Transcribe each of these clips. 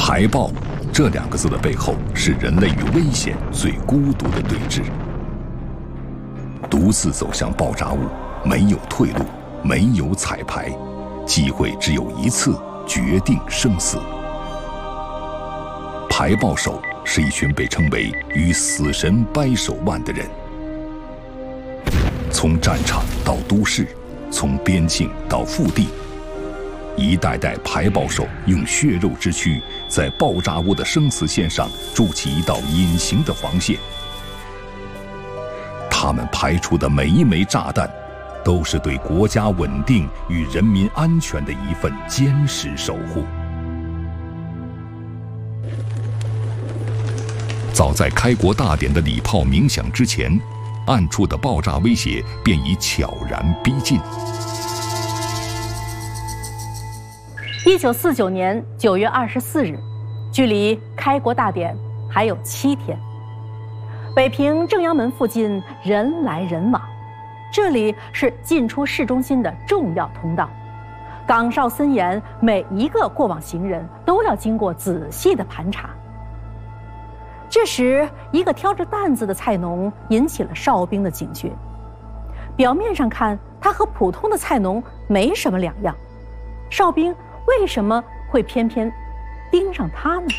排爆这2个字的背后，是人类与危险最孤独的对峙。独自走向爆炸物，没有退路，没有彩排，机会只有一次，决定生死。排爆手是一群被称为与死神掰手腕的人，从战场到都市，从边境到腹地，一代代排爆手用血肉之躯在爆炸物的生死线上筑起一道隐形的防线。他们排出的每一枚炸弹，都是对国家稳定与人民安全的一份坚实守护。早在开国大典的礼炮鸣响之前，暗处的爆炸威胁便已悄然逼近。 1949年9月24日，距离开国大典还有7天。北平正阳门附近人来人往，这里是进出市中心的重要通道，岗哨森严，每一个过往行人都要经过仔细的盘查。这时，一个挑着担子的菜农引起了哨兵的警觉。表面上看，他和普通的菜农没什么两样，哨兵为什么会偏偏盯上他呢？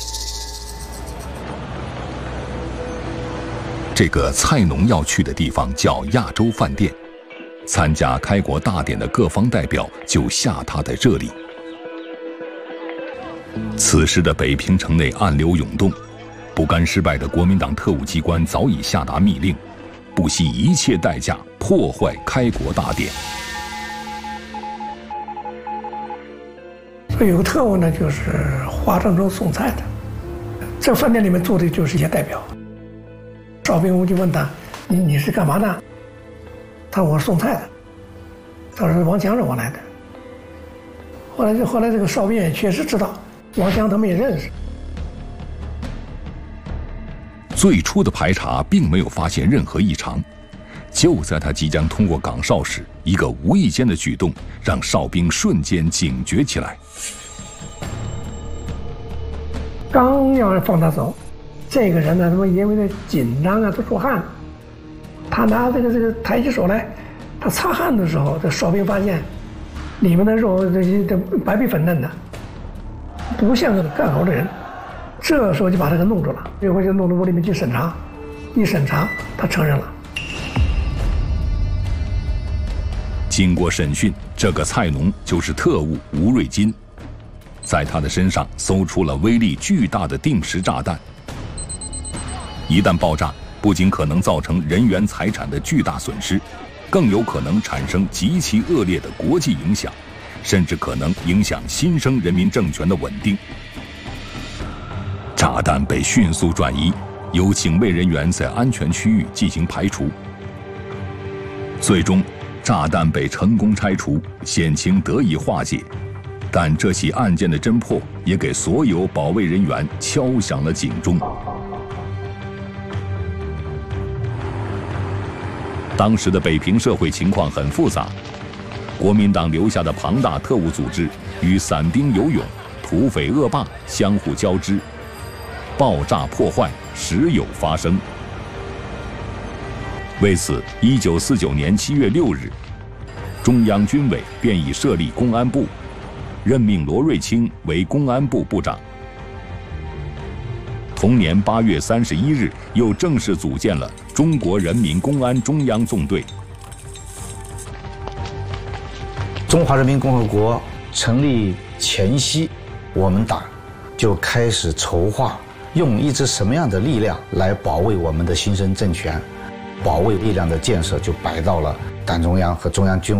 这个菜农要去的地方叫亚洲饭店，参加开国大典的各方代表就下榻在这里。此时的北平城内暗流涌动，不甘失败的国民党特务机关早已下达密令，不惜一切代价破坏开国大典。 有个特务呢，就是华盛顿送菜的，这饭店里面住的就是一些代表。哨兵我就问他：“你是干嘛的？”他说：“我是送菜的。”他说：“王强让我来的。”后来这个哨兵也确实知道王强他们也认识。 最初的排查并没有发现任何异常，就在他即将通过岗哨时，一个无意间的举动让哨兵瞬间警觉起来。 刚要放他走，这个人呢，他妈因为他紧张啊，他出汗，他拿这个抬起手来，他擦汗的时候，这哨兵发现里面的肉这白皮粉嫩的，不像个干活的人。这时候就把他给弄住了，这回就弄到屋里面去审查，一审查他承认了。 经过审讯，这个菜农就是特务吴瑞金，在他的身上搜出了威力巨大的定时炸弹。一旦爆炸，不仅可能造成人员财产的巨大损失，更有可能产生极其恶劣的国际影响，甚至可能影响新生人民政权的稳定。炸弹被迅速转移，由警卫人员在安全区域进行排除。最终，炸弹被成功拆除，险情得以化解。但这起案件的侦破也给所有保卫人员敲响了警钟。当时的北平社会情况很复杂，国民党留下的庞大特务组织与散兵游勇、土匪恶霸相互交织，爆炸破坏时有发生。为此，1949年7月6日，中央军委便已设立公安部，任命罗瑞卿为公安部部长。同年8月31日，又正式组建了中国人民公安中央纵队。 中华人民共和国成立前夕，我们党就开始筹划用一支什么样的力量来保卫我们的新生政权，保卫力量的建设就摆到了党中央和中央军委